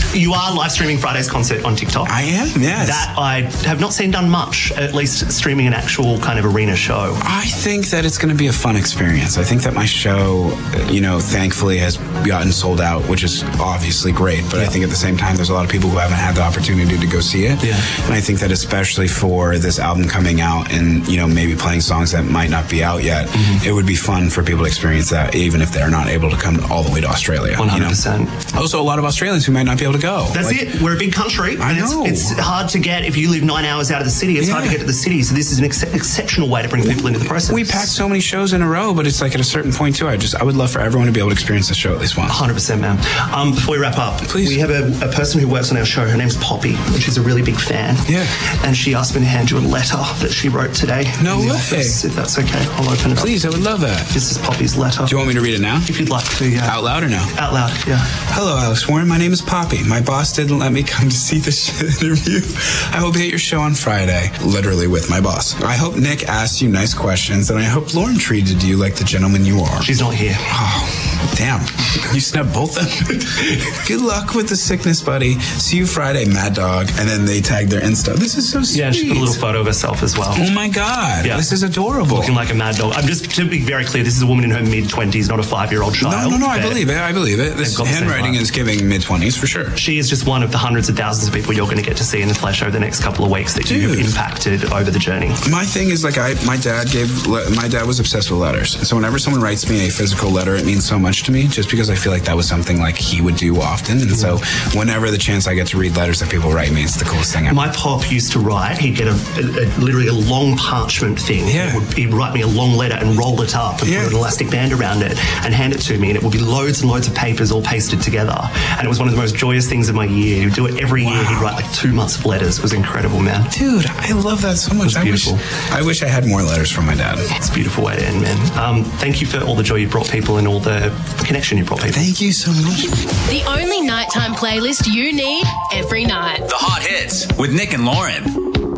You are live streaming Friday's concert on TikTok. I am, yes. That I have not seen done much, at least streaming an actual kind of arena show. I think that it's going to be a fun experience. I think that my show, thankfully has gotten sold out, which is obviously great. But I think at the same time, there's a lot of people who haven't had the opportunity to go see it. Yeah. And I think that especially for this album coming out and, maybe playing songs that might not be out yet, it would be fun for people to experience that, even if they're not able to come all the way to Australia. 100%. Also, a lot of Australians who might not be able to go. That's it. We're a big country. I know. It's hard to get, if you live 9 hours out of the city, it's hard to get to the city. So this is an exceptional way to bring people into the process. We packed so many shows in a row, but it's like at a certain point too, I would love for everyone to be able to experience the show at least once. 100%, man. Before we wrap up, please. We have a person who works on our show. Her name's Poppy, and she's a really big fan. Yeah. And she asked me to hand you a letter that she wrote today. No way. Office, if that's okay, I'll open it up. Please, I would love that. This is Poppy's letter. Do you want me to read it now? If you'd like to, yeah. Out loud or no? Out loud, yeah. Hello, Alex Warren. My name is Poppy. My boss didn't let me come to see this interview. I will be at your show on Friday, literally with my boss. I hope Nick asked you nice questions, and I hope Lauren treated you like the gentleman you are. She's not here. Oh, damn. You snubbed both of them. Good luck with the sickness, buddy. See you Friday, Mad Dog. And then they tagged their Insta. This is so sweet. Yeah, she put a little photo of herself as well. Oh, my God. Yeah. This is adorable. Looking like a mad dog. I'm just, to be very clear, this is a woman in her mid-20s, not a 5-year-old child. No, I believe it. This handwriting is giving mid-20s for sure. She is just one of the hundreds of thousands of people you're going to get to see in the flesh over the next couple of weeks that you've impacted over the journey. My thing is, my dad was obsessed with letters. So whenever someone writes me a physical letter, it means so much to me, just because I feel like that was something like he would do often. And so whenever the chance I get to read letters that people write me, it's the coolest thing ever. My pop used to write. He'd get literally a long parchment thing. Yeah. He'd write me a long letter and roll it up and put an elastic band around it and hand it to me, and it would be loads and loads of papers all pasted together. And it was one of the most joyous things of my year. He'd do it every year. He'd write like 2 months of letters. It was incredible, man. Dude, I love that so much. I wish I had more letters from my dad. It's a beautiful way to end, man. Thank you for all the joy you brought people and all the connection you brought people. Thank you so much. The only nighttime playlist you need every night. The Hot Hits with Nick and Lauren.